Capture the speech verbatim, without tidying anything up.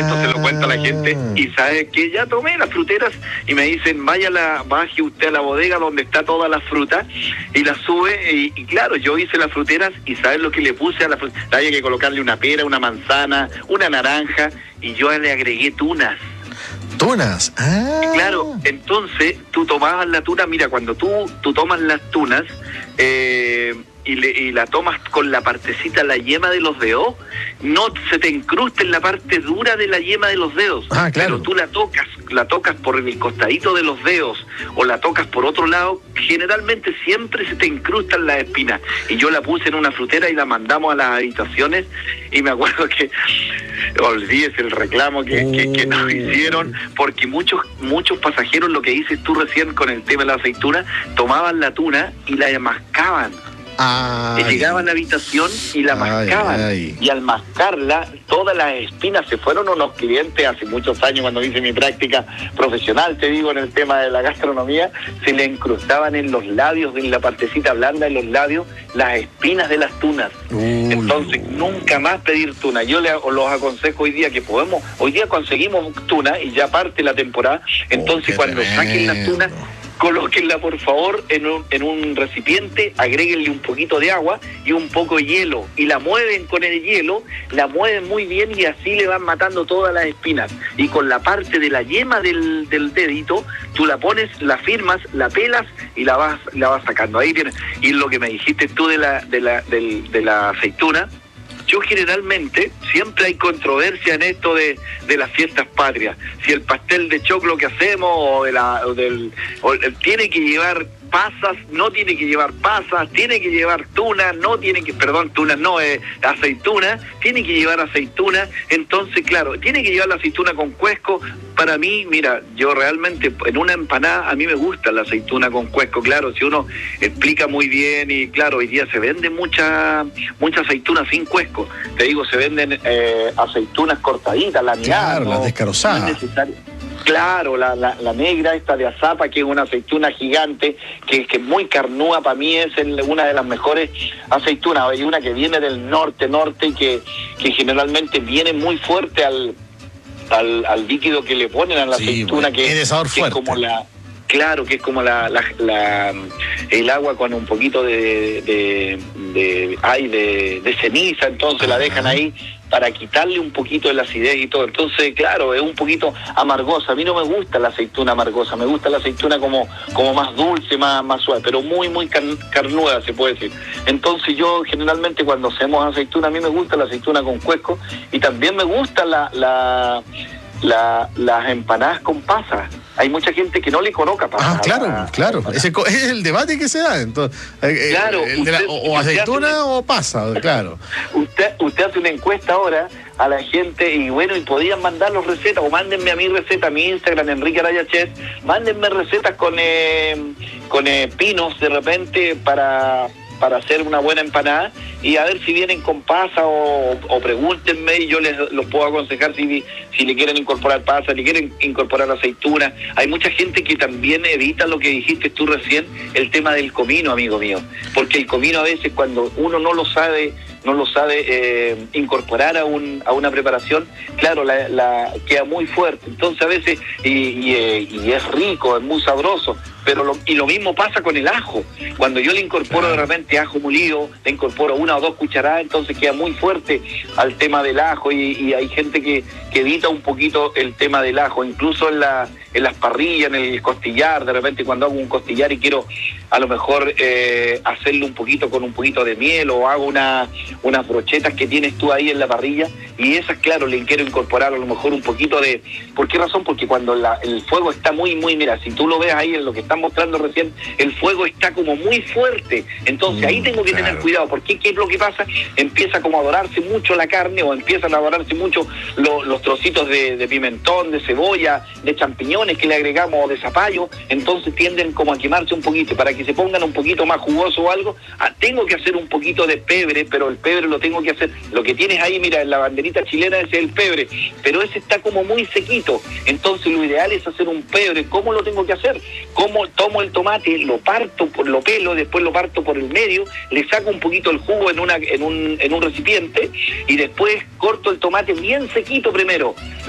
esto se lo cuento a la gente, y sabes que ya tomé las fruteras, y me dicen, vaya la, baje usted a la bodega donde está toda la fruta, y la sube, y, y claro, yo hice las fruteras, y sabes lo que le puse a la fruta, había que colocarle una pera, una manzana, una naranja, y yo le agregué tunas. ¿Tunas? Ah. Claro, entonces tú tomabas la tuna, mira, cuando tú, tú tomas las tunas, eh, y, le, y la tomas con la partecita, la yema de los dedos, no se te incrusta en la parte dura de la yema de los dedos. Ah, claro. Pero tú la tocas, la tocas por el costadito de los dedos o la tocas por otro lado, generalmente siempre se te incrustan las espinas. Y yo la puse en una frutera y la mandamos a las habitaciones, y me acuerdo que, olvídese el reclamo que, uh. que, que nos hicieron, porque muchos muchos pasajeros, lo que dices tú recién con el tema de la aceituna, tomaban la tuna y la mascaban. Ay. Llegaban a la habitación y la mascaban, ay, ay. Y al mascarla, todas las espinas se fueron. Unos clientes hace muchos años, cuando hice mi práctica profesional, te digo, en el tema de la gastronomía, se le incrustaban en los labios, en la partecita blanda de los labios, las espinas de las tunas. Uh, Entonces, uh. nunca más pedir tuna. Yo les los aconsejo hoy día que podemos, hoy día conseguimos tuna y ya parte la temporada. Entonces, oh, cuando tremendo. Saquen las tunas, colóquenla por favor en un, en un recipiente, agréguenle un poquito de agua y un poco de hielo, y la mueven con el hielo, la mueven muy bien, y así le van matando todas las espinas. Y con la parte de la yema del, del dedito, tú la pones, la firmas, la pelas y la vas la vas sacando. Ahí tienes. Y lo que me dijiste tú de la de la del, de la aceituna, yo generalmente, siempre hay controversia en esto de, de las fiestas patrias. Si el pastel de choclo que hacemos o, de la, o del o, tiene que llevar pasas, no tiene que llevar pasas, tiene que llevar tuna, no tiene que, perdón, tuna no, es eh, aceituna, tiene que llevar aceituna. Entonces, claro, tiene que llevar la aceituna con cuesco. Para mí, mira, yo realmente en una empanada, a mí me gusta la aceituna con cuesco, claro, si uno explica muy bien, y claro, hoy día se vende mucha mucha aceituna sin cuesco. Te digo, se venden eh, aceitunas cortaditas, laminadas. Claro, no, las descarozadas. No es necesario. Claro, la, la, la negra esta de azapa, que es una aceituna gigante, que, que es muy carnúa, para mí es el, una de las mejores aceitunas. Hay una que viene del norte, norte, que, que generalmente viene muy fuerte al, al, al líquido que le ponen a la sí, aceituna, bueno, que, que es como la... Claro, que es como la, la, la el agua con un poquito de de, de, ay, de, de ceniza, entonces la dejan ahí para quitarle un poquito de la acidez y todo. Entonces, claro, es un poquito amargosa. A mí no me gusta la aceituna amargosa, me gusta la aceituna como, como más dulce, más, más suave, pero muy, muy car- carnuda, se puede decir. Entonces yo generalmente cuando hacemos aceituna, a mí me gusta la aceituna con cuesco, y también me gusta la, la, la, las empanadas con pasas. Hay mucha gente que no le coloca pasas. Ah, claro, a, claro. A Ese es el debate que se da. Entonces, claro, el, el usted, la, o aceituna hace, o pasa, claro. Usted, usted hace una encuesta ahora a la gente, y bueno, y podían mandar los recetas, o mándenme a mi receta, a mi Instagram, Enrique Araya Chef, mándenme recetas con eh, con eh, pinos de repente para... para hacer una buena empanada, y a ver si vienen con pasa, o, o pregúntenme y yo les los puedo aconsejar si, si le quieren incorporar pasa, le quieren incorporar aceituna. Hay mucha gente que también evita lo que dijiste tú recién, el tema del comino, amigo mío, porque el comino a veces, cuando uno no lo sabe no lo sabe eh, incorporar a un a una preparación, claro, la, la queda muy fuerte. Entonces a veces, y, y, y es rico, es muy sabroso, pero lo, y lo mismo pasa con el ajo. Cuando yo le incorporo de repente ajo molido, le incorporo una o dos cucharadas, entonces queda muy fuerte al tema del ajo, y, y hay gente que, que evita un poquito el tema del ajo, incluso en la en las parrillas, en el costillar, de repente cuando hago un costillar y quiero a lo mejor eh, hacerlo un poquito con un poquito de miel, o hago una unas brochetas que tienes tú ahí en la parrilla, y esas, claro, le quiero incorporar a lo mejor un poquito de... ¿Por qué razón? Porque cuando la, el fuego está muy, muy... Mira, si tú lo ves ahí en lo que están mostrando recién, el fuego está como muy fuerte, entonces mm, ahí tengo que claro. tener cuidado, porque ¿qué es lo que pasa? Empieza como a dorarse mucho la carne, o empiezan a dorarse mucho lo, los trocitos de, de pimentón, de cebolla, de champiñones que le agregamos, de zapallo, entonces tienden como a quemarse un poquito. Para que se pongan un poquito más jugoso o algo, ah, tengo que hacer un poquito de pebre, pero el pebre lo tengo que hacer, lo que tienes ahí, mira, en la banderita chilena, ese es el pebre, pero ese está como muy sequito, entonces lo ideal es hacer un pebre. ¿Cómo lo tengo que hacer? Como tomo el tomate, lo parto, por lo pelo, después lo parto por el medio, le saco un poquito el jugo en una en un en un recipiente, y después corto el tomate bien sequito primero,